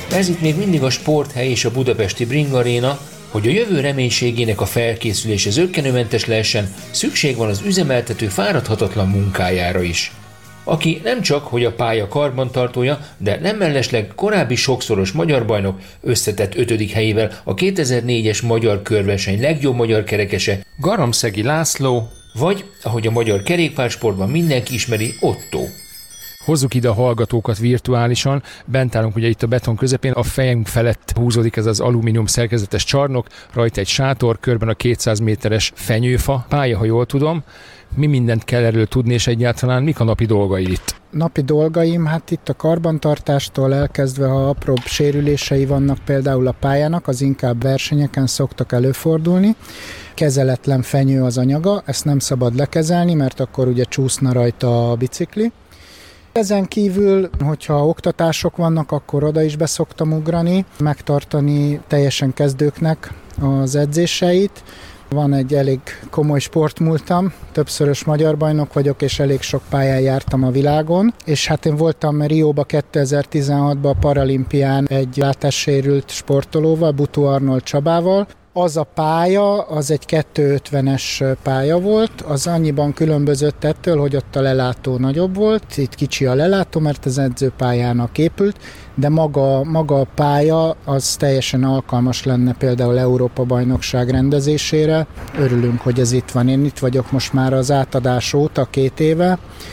Ez itt még mindig a sporthely és a budapesti Bring Arena. Hogy a jövő reménységének a felkészülése zökkenőmentes lehessen, szükség van az üzemeltető fáradhatatlan munkájára is. Aki nem csak, hogy a pálya karbantartója, de nem mellesleg korábbi sokszoros magyar bajnok, összetett 5. helyével a 2004-es magyar körverseny legjobb magyar kerekese, Garamszegi László, vagy, ahogy a magyar kerékpársportban mindenki ismeri, Otto. Hozzuk ide a hallgatókat virtuálisan, bent állunk ugye itt a beton közepén, a fejünk felett húzódik ez az alumínium szerkezetes csarnok, rajta egy sátor, körben a 200 méteres fenyőfa pálya, ha jól tudom. Mi mindent kell erről tudni, és egyáltalán mik a napi dolgai itt? Napi dolgaim, hát itt a karbantartástól elkezdve, ha apróbb sérülései vannak például a pályának, az inkább versenyeken szoktak előfordulni. Kezeletlen fenyő az anyaga, ezt nem szabad lekezelni, mert akkor ugye csúszna rajta a bicikli. Ezen kívül, hogyha oktatások vannak, akkor oda is beszoktam ugrani, megtartani teljesen kezdőknek az edzéseit. Van egy elég komoly sportmúltam, többszörös magyar bajnok vagyok, és elég sok pályán jártam a világon. És hát én voltam Rióba 2016-ban a paralimpián egy látássérült sportolóval, Butó Arnold Csabával. Az a pálya, az egy 250-es pálya volt, az annyiban különbözött ettől, hogy ott a lelátó nagyobb volt, itt kicsi a lelátó, mert az edzőpályának épült, de maga a pálya az teljesen alkalmas lenne például Európa-bajnokság rendezésére. Örülünk, hogy ez itt van. Én itt vagyok most már az átadás óta, 2 éve,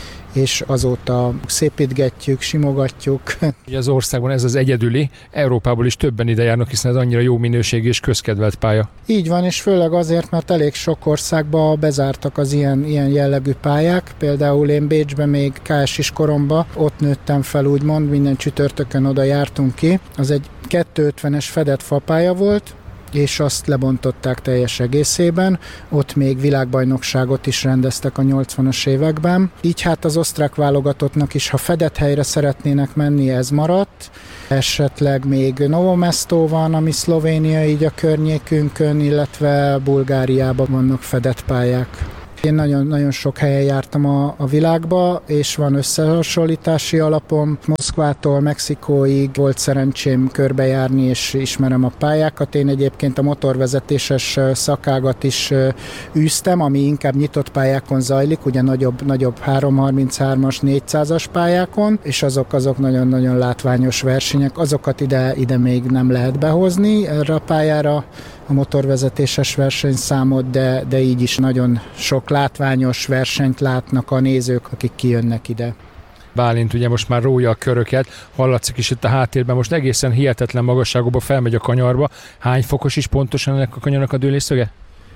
és azóta szépítgetjük, simogatjuk. Ugye az országban ez az egyedüli, Európából is többen ide járnak, hiszen ez annyira jó minőségű és közkedvelt pálya. Így van, és főleg azért, mert elég sok országban bezártak az ilyen jellegű pályák. Például én Bécsben még KS-is koromban, ott nőttem fel úgymond, minden csütörtökön oda jártunk ki. Az egy 250-es fedett fapálya volt, és azt lebontották teljes egészében. Ott még világbajnokságot is rendeztek a 80-as években. Így hát az osztrák válogatottnak is, ha fedett helyre szeretnének menni, ez maradt. Esetleg még Novo Mesto van, ami Szlovénia így a környékünkön, illetve Bulgáriában vannak fedett pályák. Én nagyon sok helyen jártam a világba, és van összehasonlítási alapom. Moszkvától Mexikóig volt szerencsém körbejárni, és ismerem a pályákat. Én egyébként a motorvezetéses szakágat is űztem, ami inkább nyitott pályákon zajlik, ugye nagyobb 333-as, 400-as pályákon, és azok nagyon-nagyon látványos versenyek. Azokat ide még nem lehet behozni erre a pályára, a motorvezetéses versenyszámot, de így is nagyon sok látványos versenyt látnak a nézők, akik kijönnek ide. Bálint ugye most már rója a köröket, hallatszik is itt a háttérben, most egészen hihetetlen magasságokba felmegy a kanyarba. Hány fokos is pontosan ennek a kanyarnak a dőlésszöge?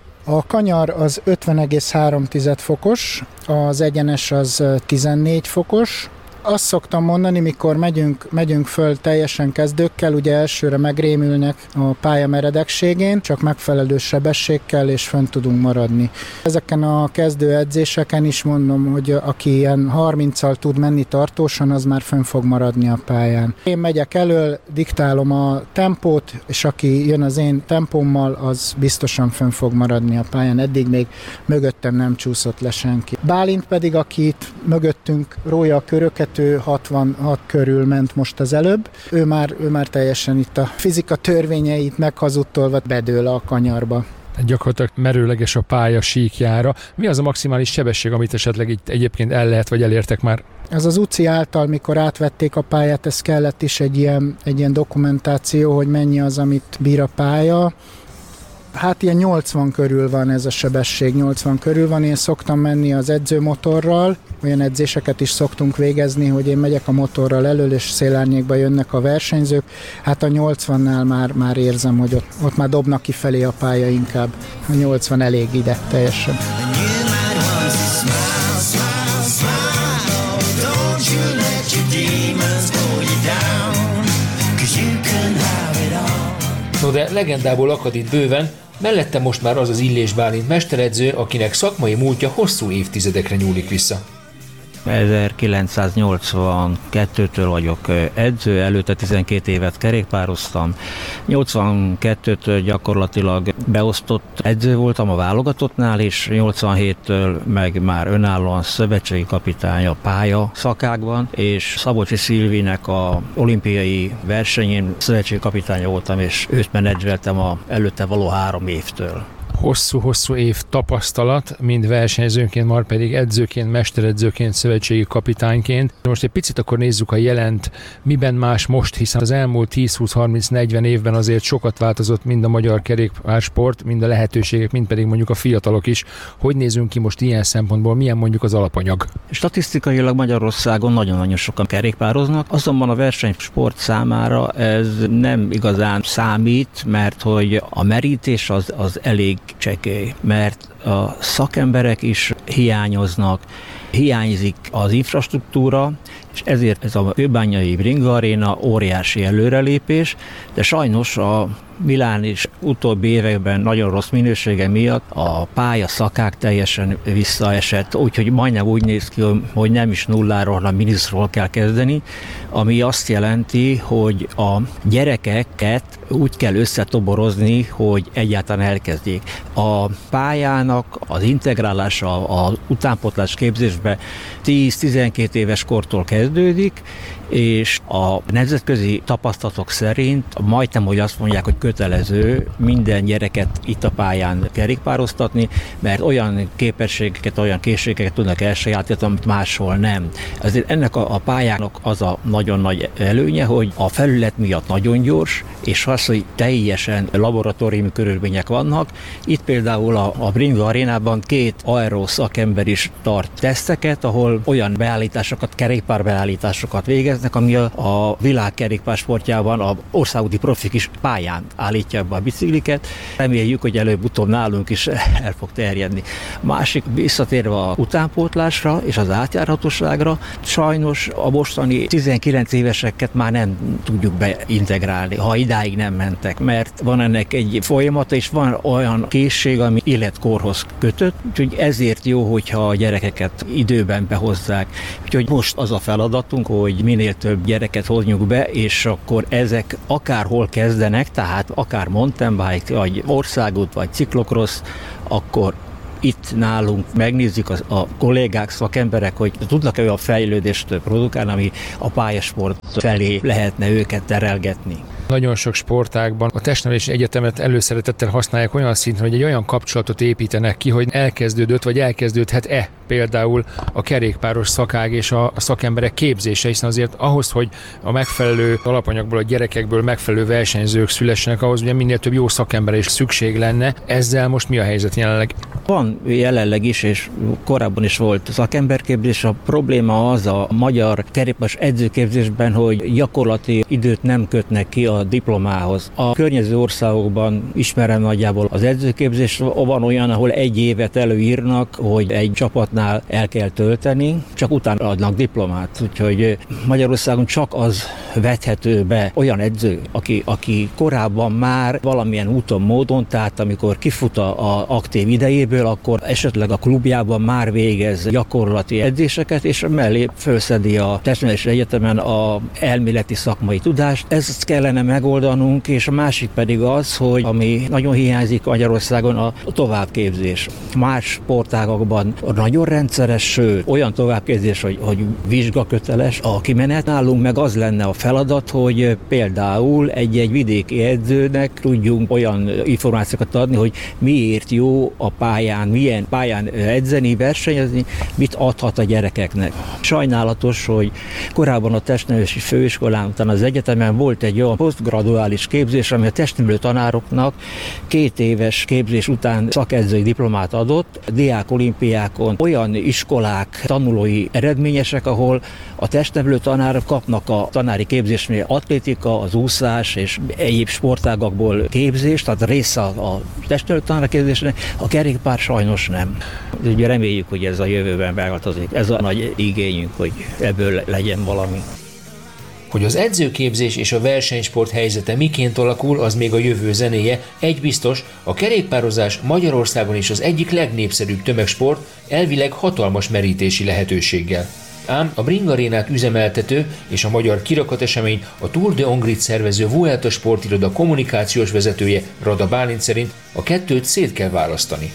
A kanyar az 50,3 fokos, az egyenes az 14 fokos. Azt szoktam mondani, mikor megyünk föl teljesen kezdőkkel, ugye elsőre megrémülnek a pálya meredekségén, csak megfelelő sebességkel és fönn tudunk maradni. Ezeken a kezdő edzéseken is mondom, hogy aki ilyen 30-al tud menni tartósan, az már fönn fog maradni a pályán. Én megyek elől, diktálom a tempót, és aki jön az én tempómmal, az biztosan fönn fog maradni a pályán. Eddig még mögöttem nem csúszott le senki. Bálint pedig, aki itt mögöttünk rója a köröket, ő 66 körül ment most az előbb. Ő már teljesen itt a fizika törvényeit meghazudtolva bedől a kanyarba. Gyakorlatilag merőleges a pálya síkjára. Mi az a maximális sebesség, amit esetleg itt egyébként el lehet, vagy elértek már? Ez az UCI által, mikor átvették a pályát, ez kellett is egy ilyen dokumentáció, hogy mennyi az, amit bír a pálya. Hát ilyen 80 körül van ez a sebesség, 80 körül van. Én szoktam menni az edzőmotorral, olyan edzéseket is szoktunk végezni, hogy én megyek a motorral elől, és szélárnyékba jönnek a versenyzők. Hát a 80-nál már érzem, hogy ott már dobnak kifelé a pálya inkább. A 80 elég ide teljesen. No de legendából akad itt bőven, mellette most már az az Illés Bálint mesteredző, akinek szakmai múltja hosszú évtizedekre nyúlik vissza. 1982-től vagyok edző, előtte 12 évet kerékpároztam. 82-től gyakorlatilag beosztott edző voltam a válogatottnál, és 87-től meg már önállóan szövetségi kapitány a pálya szakákban, és Szabolcsi Szilvinek a olimpiai versenyén szövetségi kapitánya voltam, és őt menedzseltem a előtte való 3 évtől. Hosszú-hosszú év tapasztalat, mind versenyzőként, már pedig edzőként, mesteredzőként, szövetségi kapitányként. Most egy picit akkor nézzük a jelent, miben más most, hiszen az elmúlt 10-20-30-40 évben azért sokat változott mind a magyar kerékpársport, mind a lehetőségek, mind pedig mondjuk a fiatalok is. Hogy nézünk ki most ilyen szempontból, milyen mondjuk az alapanyag? Statisztikailag Magyarországon nagyon-nagyon sokan kerékpároznak, azonban a versenysport számára ez nem igazán számít, mert hogy a merítés az elég csekély, mert a szakemberek is hiányoznak, hiányzik az infrastruktúra, és ezért ez a Kőbányai Bringa Aréna óriási előrelépés, de sajnos a Milán is utóbbi években nagyon rossz minősége miatt a pályaszakák teljesen visszaesett, úgyhogy majdnem úgy néz ki, hogy nem is nulláról, hanem mínuszról kell kezdeni, ami azt jelenti, hogy a gyerekeket úgy kell összetoborozni, hogy egyáltalán elkezdjék. A pályának az integrálása az utánpótlás képzésbe 10-12 éves kortól kezdődik, és a nemzetközi tapasztalatok szerint majdnem, hogy azt mondják, hogy kötelező minden gyereket itt a pályán kerékpároztatni, mert olyan képességeket, olyan készségeket tudnak elsajátítani, amit máshol nem. Ezért ennek a pályának az a nagyon nagy előnye, hogy a felület miatt nagyon gyors, és az, hogy teljesen laboratóriumi körülmények vannak. Itt például a Bringa Arénában 2 aero szakember is tart teszteket, ahol olyan beállításokat, kerékpárbeállításokat végeznek, ami a világ kerékpársportjában a országúti profik is pályán állítják be a bicikliket. Reméljük, hogy előbb-utóbb nálunk is el fog terjedni. Másik, visszatérve a utánpótlásra és az átjárhatóságra, sajnos a mostani 19 éveseket már nem tudjuk beintegrálni, ha idáig nem mentek, mert van ennek egy folyamata, és van olyan készség, ami életkorhoz kötött, úgyhogy ezért jó, hogyha a gyerekeket időben behozzák. Úgyhogy most az a feladatunk, hogy minél több gyereket hozzunk be, és akkor ezek akárhol kezdenek, tehát akár mountain bike, vagy országút, vagy ciklokrosz, akkor itt nálunk megnézzük a kollégák, szakemberek, hogy tudnak-e olyan fejlődést produkálni, ami a pályasport felé lehetne őket terelgetni. Nagyon sok sportágban a testnevelési egyetemet előszeretettel használják olyan szinten, hogy egy olyan kapcsolatot építenek ki, hogy elkezdődött, vagy elkezdődhet-e például a kerékpáros szakág és a szakemberek képzése, hiszen azért ahhoz, hogy a megfelelő alapanyagból, a gyerekekből megfelelő versenyzők szülessenek, ahhoz ugye minél több jó szakemberre is szükség lenne. Ezzel most mi a helyzet jelenleg? Van jelenleg is, és korábban is volt szakemberképzés. A probléma az a magyar kerékpáros edzőképzésben, hogy gyakorlati időt nem kötnek ki a diplomához. A környező országokban ismerem nagyjából az edzőképzés, van olyan, ahol 1 évet előírnak, hogy egy csapatnál el kell tölteni, csak utána adnak diplomát. Úgyhogy Magyarországon csak az vethető be olyan edző, aki korábban már valamilyen úton, módon, tehát amikor kifut az aktív idejéből, akkor esetleg a klubjában már végez gyakorlati edzéseket, és mellé felszedi a testnevelési egyetemen a elméleti szakmai tudást. Ezt kellene megoldanunk, és a másik pedig az, hogy ami nagyon hiányzik Magyarországon, a továbbképzés. Más sportágakban nagyon rendszeres, sőt, olyan továbbképzés, hogy vizsgaköteles a kimenet. Nálunk meg az lenne a feladat, hogy például egy vidéki edzőnek tudjunk olyan információkat adni, hogy miért jó a pályán, milyen pályán edzeni, versenyezni, mit adhat a gyerekeknek. Sajnálatos, hogy korábban a testnevelési főiskolán, utána az egyetemen volt egy olyan posztgraduális képzés, ami a testnevelő tanároknak 2 éves képzés után szakedzői diplomát adott. Diák olimpiákon olyan iskolák tanulói eredményesek, ahol a testnevelő tanárok kapnak a tanári képzésnél atlétika, az úszás és egyéb sportágakból képzést, tehát része a testnevelő tanár képzésnek, a kerékpár sajnos nem. Ugye reméljük, hogy ez a jövőben változik. Ez a nagy igényünk, hogy ebből legyen valami. Hogy az edzőképzés és a versenysport helyzete miként alakul, az még a jövő zenéje. Egy biztos, a kerékpározás Magyarországon is az egyik legnépszerűbb tömegsport, elvileg hatalmas merítési lehetőséggel. Ám a Bringarénát üzemeltető és a magyar kirakatesemény, a Tour de Hongrie szervező Vuelta sportiroda kommunikációs vezetője Rada Bálint szerint a kettőt szét kell választani.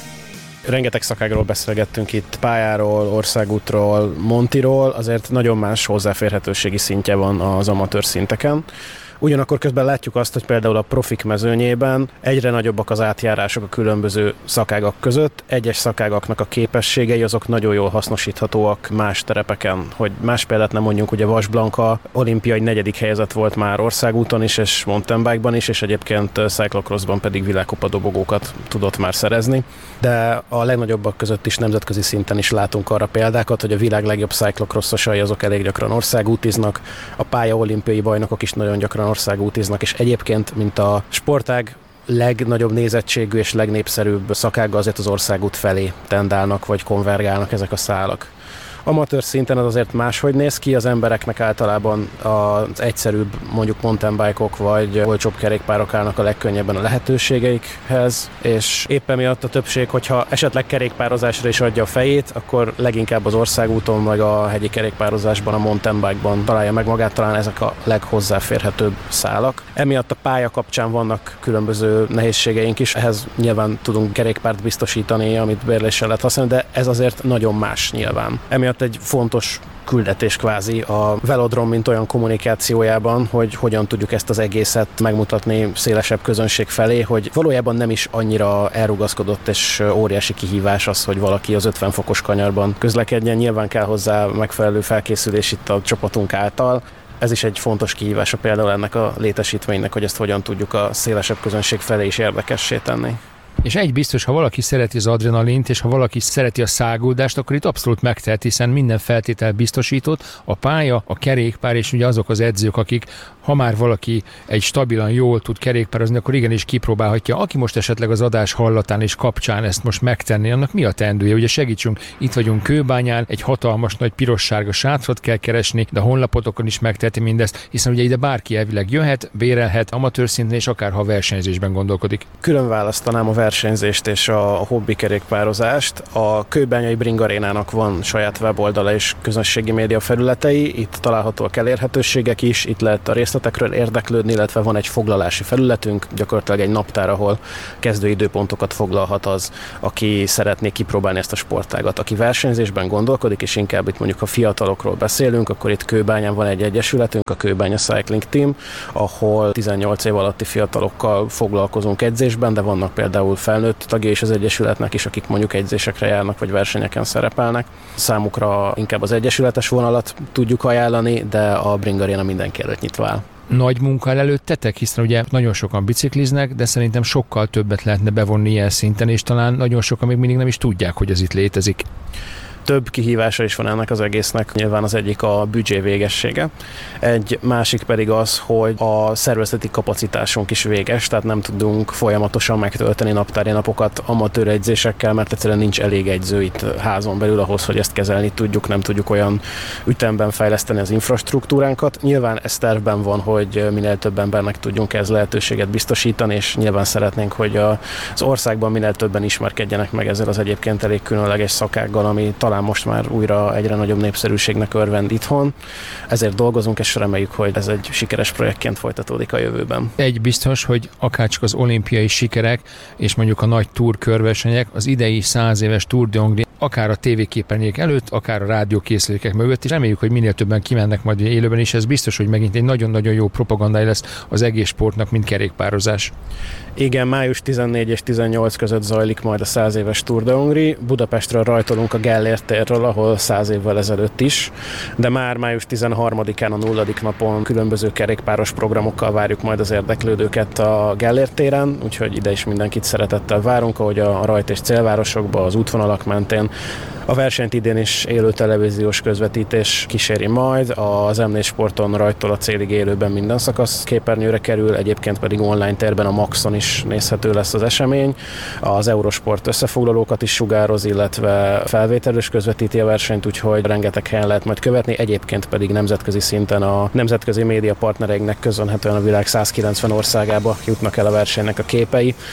Rengeteg szakágról beszélgettünk itt, pályáról, országútról, Montiról, azért nagyon más hozzáférhetőségi szintje van az amatőr szinteken. Ugyanakkor közben látjuk azt, hogy például a profik mezőnyében egyre nagyobbak az átjárások a különböző szakágak között. Egyes szakágaknak a képességei azok nagyon jól hasznosíthatóak más terepeken. Hogy más példát nem mondjunk, ugye Vas Blanka olimpiai 4. helyezett volt már országúton is, és mountain bike-ban is, és egyébként cyclocrossban pedig világkupa dobogókat tudott már szerezni. De a legnagyobbak között is nemzetközi szinten is látunk arra példákat, hogy a világ legjobb cyclocrossosai azok elég gyakran országútiznak, a pálya olimpiai bajnokok is nagyon gyakran országútiznak, és egyébként, mint a sportág legnagyobb nézettségű és legnépszerűbb szakága, azért az országút felé tendálnak, vagy konvergálnak ezek a szálak. Amatőr szinten az azért máshogy néz ki, az embereknek általában az egyszerűbb, mondjuk mountain bike-ok vagy olcsóbb kerékpárok állnak a legkönnyebben a lehetőségeikhez, és éppen miatt a többség, hogyha esetleg kerékpározásra is adja a fejét, akkor leginkább az országúton, meg a hegyi kerékpározásban, a mountain bike-ban találja meg magát, talán ezek a leghozzáférhetőbb szálak. Emiatt a pálya kapcsán vannak különböző nehézségeink is, ehhez nyilván tudunk kerékpárt biztosítani, amit bérléssel lehet használni, de ez azért nagyon más nyilván. Emiatt egy fontos küldetés kvázi a velodrom, mint olyan kommunikációjában, hogy hogyan tudjuk ezt az egészet megmutatni szélesebb közönség felé, hogy valójában nem is annyira elrugaszkodott és óriási kihívás az, hogy valaki az 50 fokos kanyarban közlekedjen. Nyilván kell hozzá megfelelő felkészülés itt a csapatunk által. Ez is egy fontos kihívása például ennek a létesítménynek, hogy ezt hogyan tudjuk a szélesebb közönség felé is érdekessé tenni. És egy biztos, ha valaki szereti az adrenalint, és ha valaki szereti a száguldást, akkor itt abszolút megtehet, hiszen minden feltétel biztosított, a pálya, a kerékpár, és ugye azok az edzők, akik, ha már valaki egy stabilan jól tud kerékpározni, akkor igenis kipróbálhatja. Aki most esetleg az adás hallatán és kapcsán ezt most megtenni, annak mi a teendője? Ugye segítsünk, itt vagyunk Kőbányán, egy hatalmas nagy piros-sárga sátrat kell keresni, de a honlapotokon is megteheti mindezt, hiszen ugye ide bárki elvileg jöhet, bérelhet, amatőr szinten, és akár ha versenyzésben gondolkodik. Külön választanám a versenyzést és a hobbi kerékpározást. A Kőbányai Bringarénának van saját weboldala és közösségi média felületei, itt találhatóak elérhetőségek is, itt lehet a részletekről érdeklődni, illetve van egy foglalási felületünk, gyakorlatilag egy naptár, ahol kezdőidőpontokat foglalhat az, aki szeretné kipróbálni ezt a sportágat. Aki versenyzésben gondolkodik, és inkább itt mondjuk a fiatalokról beszélünk, akkor itt Kőbányán van egy egyesületünk, a Kőbánya Cycling Team, ahol 18 év alatti fiatalokkal foglalkozunk edzésben, de vannak például felnőtt tagja is az egyesületnek is, akik mondjuk edzésekre járnak, vagy versenyeken szerepelnek. Számukra inkább az egyesületes vonalat tudjuk ajánlani, de a Bringaréna mindenki előtt nyitva áll. Nagy munka előttetek, hiszen ugye nagyon sokan bicikliznek, de szerintem sokkal többet lehetne bevonni ilyen szinten, és talán nagyon sokan még mindig nem is tudják, hogy ez itt létezik. Több kihívása is van ennek az egésznek, nyilván az egyik a büdzsé végessége, egy másik pedig az, hogy a szervezeti kapacitásunk is véges, tehát nem tudunk folyamatosan megtölteni naptári napokat amatőr edzésekkel, mert egyszerűen nincs elég edző itt házon belül ahhoz, hogy ezt kezelni tudjuk, nem tudjuk olyan ütemben fejleszteni az infrastruktúránkat. Nyilván ez tervben van, hogy minél több embernek tudjunk ez lehetőséget biztosítani, és nyilván szeretnénk, hogy az országban minél többen ismerkedjenek meg ezzel az egyébként elég különleges szakággal, ami talán most már újra egyre nagyobb népszerűségnek örvend itthon. Ezért dolgozunk, és reméljük, hogy ez egy sikeres projektként folytatódik a jövőben. Egy biztos, hogy akárcsak az olimpiai sikerek, és mondjuk a nagy Tour körversenyek, az idei 100 éves Tour de Hongrie, akár a tévéképernyők előtt, akár a rádiókészülékek mögött, és reméljük, hogy minél többen kimennek majd élőben, és ez biztos, hogy megint egy nagyon-nagyon jó propagandája lesz az egész sportnak, mint kerékpározás. Igen, május 14 és 18 között zajlik majd a 100 éves Tour de Hongrie. Budapestről rajtolunk a Gellért térről, ahol 100 évvel ezelőtt is, de már május 13-án a 0. napon különböző kerékpáros programokkal várjuk majd az érdeklődőket a Gellért téren, úgyhogy ide is mindenkit szeretettel várunk, ahogy a rajt- és célvárosokban, az útvonalak mentén. A versenyt idén is élő televíziós közvetítés kíséri majd, az M4 Sporton rajtól a célig élőben minden szakasz képernyőre kerül, egyébként pedig online térben a Maxon is nézhető lesz az esemény. Az Eurosport összefoglalókat is sugároz, illetve felvételős közvetíti a versenyt, úgyhogy rengeteg helyen lehet majd követni, egyébként pedig nemzetközi szinten a nemzetközi média partnereinknek köszönhetően a világ 190 országába jutnak el a versenynek a képei.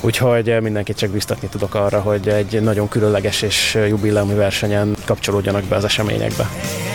Úgyhogy mindenkit csak biztatni tudok arra, hogy egy nagyon különleges és jubileumi versenyen kapcsolódjanak be az eseményekbe.